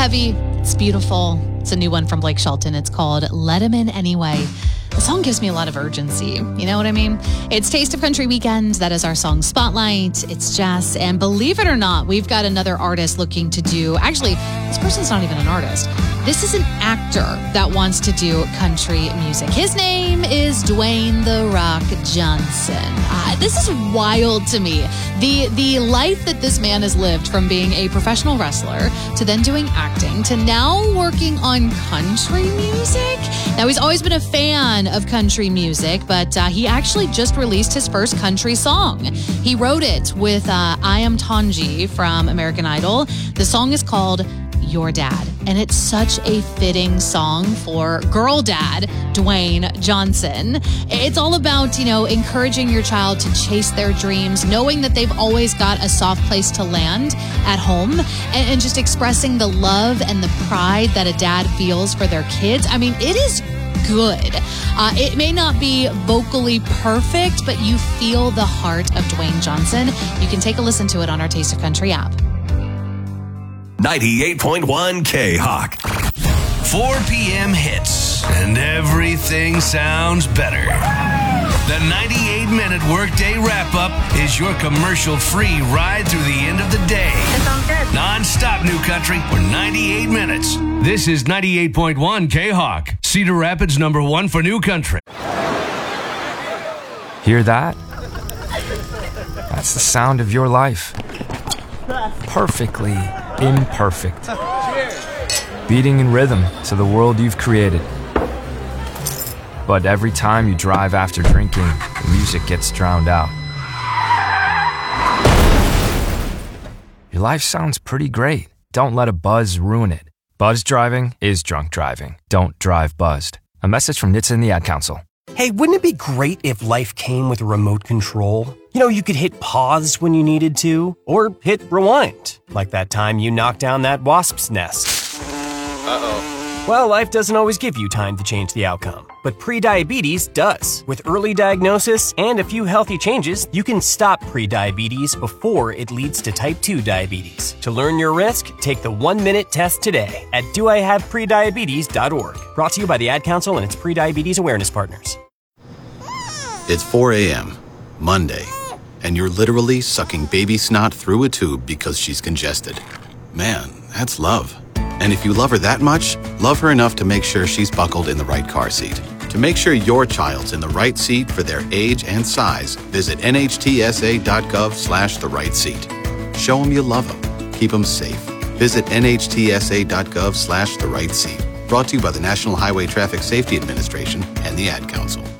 heavy. It's beautiful. It's a new one from Blake Shelton. It's called Let Him In Anyway. The song gives me a lot of urgency. You know what I mean? It's Taste of Country Weekend. That is our song Spotlight. It's Jess. And believe it or not, we've got another artist looking to do... Actually, this person's not even an artist. This is an actor that wants to do country music. His name is Dwayne "The Rock" Johnson. This is wild to me. The life that this man has lived, from being a professional wrestler to then doing acting to now working on country music. Now, he's always been a fan of country music, but he actually just released his first country song. He wrote it with I Am Tanji from American Idol. The song is called Your Dad, and it's such a fitting song for girl dad Dwayne Johnson. It's all about, encouraging your child to chase their dreams, knowing that they've always got a soft place to land at home, and just expressing the love and the pride that a dad feels for their kids. I mean, it is good. It may not be vocally perfect, but you feel the heart of Dwayne Johnson. You can take a listen to it on our Taste of Country app. 98.1 K-Hawk. 4 p.m. hits, and everything sounds better. The 98-minute workday wrap-up is your commercial-free ride through the end of the day. That sounds good. Non-stop new country for 98 minutes. This is 98.1 K-Hawk, Cedar Rapids #1 for new country. Hear that? That's the sound of your life. Perfectly imperfect. Beating in rhythm to the world you've created. But every time you drive after drinking, the music gets drowned out. Your life sounds pretty great. Don't let a buzz ruin it. Buzz driving is drunk driving. Don't drive buzzed. A message from NHTSA and the Ad Council. Hey, wouldn't it be great if life came with a remote control? You could hit pause when you needed to, or hit rewind, like that time you knocked down that wasp's nest. Uh-oh. Well, life doesn't always give you time to change the outcome, but prediabetes does. With early diagnosis and a few healthy changes, you can stop prediabetes before it leads to type 2 diabetes. To learn your risk, take the 1-minute test today at doihaveprediabetes.org. Brought to you by the Ad Council and its prediabetes awareness partners. It's 4 a.m., Monday, and you're literally sucking baby snot through a tube because she's congested. Man, that's love. And if you love her that much, love her enough to make sure she's buckled in the right car seat. To make sure your child's in the right seat for their age and size, visit nhtsa.gov/the right seat. Show them you love them. Keep them safe. Visit nhtsa.gov/the right seat. Brought to you by the National Highway Traffic Safety Administration and the Ad Council.